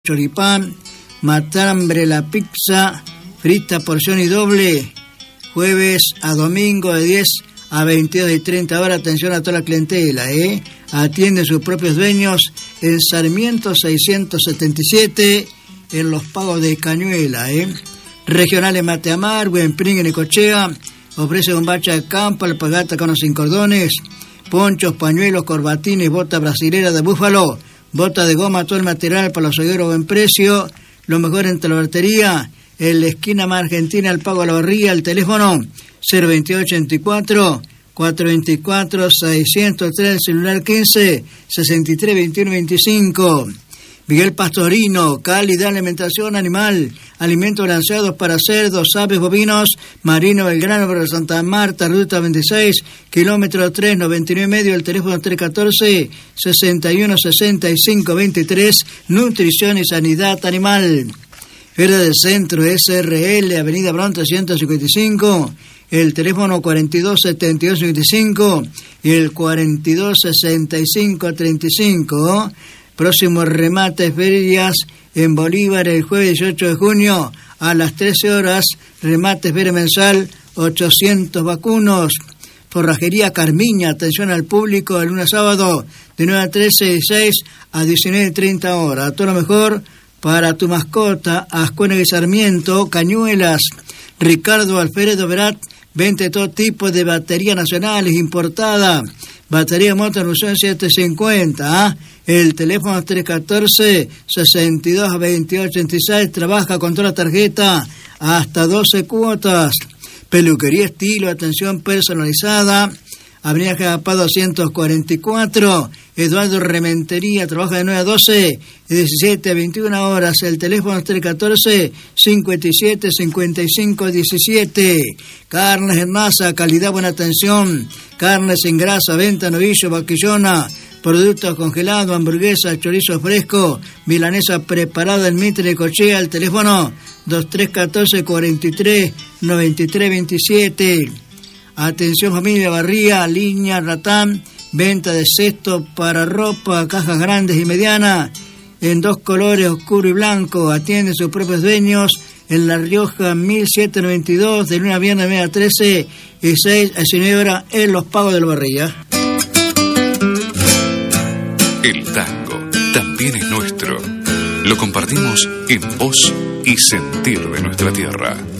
choripán, matambre la pizza, frita porción y doble, jueves a domingo de 10 a 22 y 30 horas. Atención a toda la clientela, atiende sus propios dueños en Sarmiento 677, en Los Pagos de Cañuela, Regionales Mateamar, Buenpring en Necochea, ofrece bombacha de campo, alpagata con los 5 cordones, ponchos, pañuelos, corbatines, bota brasilera de búfalo, bota de goma, todo el material para los hogueros buen precio, lo mejor en talabartería, en la esquina más argentina, el pago a la barría, el teléfono 02884 424 603, el celular 15 63 21 25. Miguel Pastorino, calidad alimentación animal, alimentos balanceados para cerdos, aves, bovinos, Marino Belgrano, para Santa Marta, ruta 26, kilómetro 3, 99 y medio, el teléfono 314 61 65 23, nutrición y sanidad animal. Feria del Centro SRL, Avenida Bron 355, el teléfono 42 72 55 y el 42 65 35. Próximo remate ferias en Bolívar el jueves 18 de junio a las 13 horas, remate feria mensal 800 vacunos. Forrajería Carmiña, atención al público de lunes a sábado de 9 a 13 y 6 a 19:30 horas. Todo lo mejor para tu mascota, Ascuénaga y Sarmiento, Cañuelas. Ricardo Alfredo Verat, vende todo tipo de baterías nacionales importada. Batería Motor Rusión 750, el teléfono 314 62 28 86, trabaja con toda la tarjeta hasta 12 cuotas. Peluquería estilo, atención personalizada, Avenida Jagapá 244, Eduardo Rementería, trabaja de 9 a 12 y 17 a 21 horas, el teléfono 314 57 55 17. Carnes en masa, calidad, buena atención, carnes en grasa, venta, novillo, vaquillona, productos congelados, hamburguesa, chorizo fresco, milanesa preparada en Mitre Cochea, el teléfono 2314 43 93 27. Atención familia Barría, línea Ratán, venta de cesto para ropa, cajas grandes y medianas, en 2 colores, oscuro y blanco. Atiende sus propios dueños en La Rioja 1792, de lunes a viernes 9 a 13 y 6 a 19 horas en Los Pagos de la Barría. El tango también es nuestro. Lo compartimos en voz y sentir de nuestra tierra.